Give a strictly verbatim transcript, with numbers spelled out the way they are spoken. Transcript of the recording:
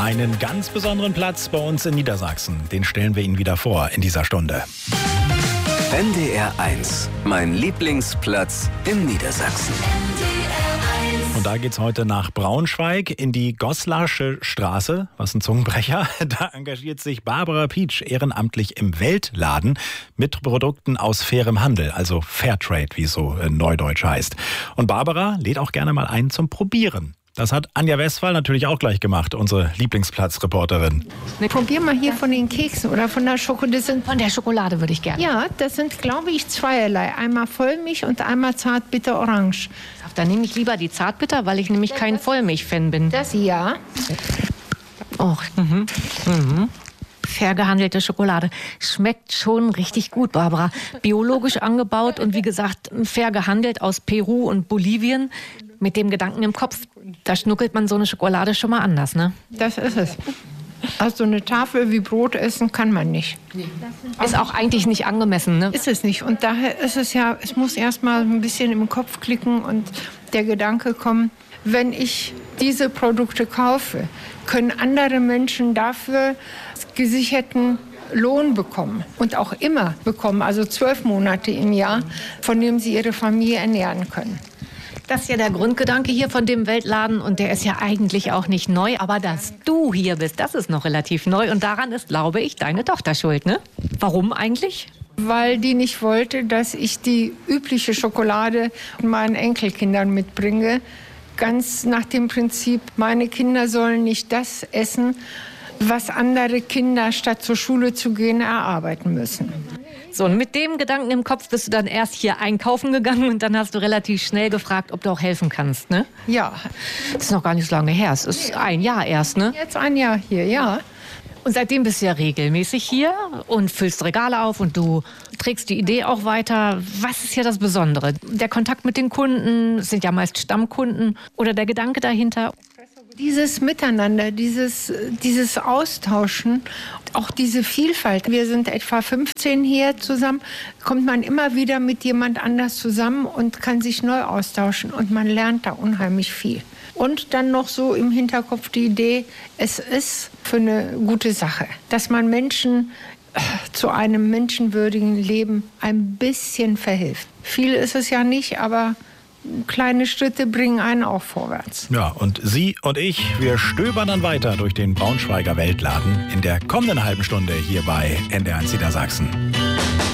Einen ganz besonderen Platz bei uns in Niedersachsen, den stellen wir Ihnen wieder vor in dieser Stunde. N D R eins, mein Lieblingsplatz in Niedersachsen. Und da geht's heute nach Braunschweig in die Goslarsche Straße, was ein Zungenbrecher. Da engagiert sich Barbara Pietsch ehrenamtlich im Weltladen mit Produkten aus fairem Handel, also Fairtrade, wie es so in Neudeutsch heißt. Und Barbara lädt auch gerne mal ein zum Probieren. Das hat Anja Westphal natürlich auch gleich gemacht, unsere Lieblingsplatzreporterin. Probier mal hier von den Keksen oder von der Schokolade. Von der Schokolade würde ich gerne. Ja, das sind, glaube ich, zweierlei. Einmal Vollmilch und einmal Zartbitter Orange. Dann nehme ich lieber die Zartbitter, weil ich nämlich kein Vollmilch-Fan bin. Das ja. Oh, mhm. Mhm. Fair gehandelte Schokolade. Schmeckt schon richtig gut, Barbara. Biologisch angebaut und wie gesagt, fair gehandelt aus Peru und Bolivien. Mit dem Gedanken im Kopf, da schnuckelt man so eine Schokolade schon mal anders, ne? Das ist es. Also eine Tafel wie Brot essen kann man nicht. Ist auch eigentlich nicht angemessen, ne? Ist es nicht. Und daher ist es ja, es muss erst mal ein bisschen im Kopf klicken und der Gedanke kommen, wenn ich diese Produkte kaufe, können andere Menschen dafür gesicherten Lohn bekommen und auch immer bekommen, also zwölf Monate im Jahr, von dem sie ihre Familie ernähren können. Das ist ja der Grundgedanke hier von dem Weltladen und der ist ja eigentlich auch nicht neu, aber dass du hier bist, das ist noch relativ neu und daran ist, glaube ich, deine Tochter schuld, ne? Warum eigentlich? Weil die nicht wollte, dass ich die übliche Schokolade meinen Enkelkindern mitbringe, ganz nach dem Prinzip, meine Kinder sollen nicht das essen, was andere Kinder statt zur Schule zu gehen erarbeiten müssen. So, und mit dem Gedanken im Kopf bist du dann erst hier einkaufen gegangen und dann hast du relativ schnell gefragt, ob du auch helfen kannst, ne? Ja. Das ist noch gar nicht so lange her, es ist ein Jahr erst, ne? Jetzt ein Jahr hier, ja. Und seitdem bist du ja regelmäßig hier und füllst Regale auf und du trägst die Idee auch weiter. Was ist hier das Besondere? Der Kontakt mit den Kunden, es sind ja meist Stammkunden, oder der Gedanke dahinter? Dieses Miteinander, dieses, dieses Austauschen, auch diese Vielfalt. Wir sind etwa fünfzehn hier zusammen, kommt man immer wieder mit jemand anders zusammen und kann sich neu austauschen und man lernt da unheimlich viel. Und dann noch so im Hinterkopf die Idee, es ist für eine gute Sache, dass man Menschen zu einem menschenwürdigen Leben ein bisschen verhilft. Viel ist es ja nicht, aber kleine Schritte bringen einen auch vorwärts. Ja, und Sie und ich, wir stöbern dann weiter durch den Braunschweiger Weltladen in der kommenden halben Stunde hier bei N D R eins Niedersachsen.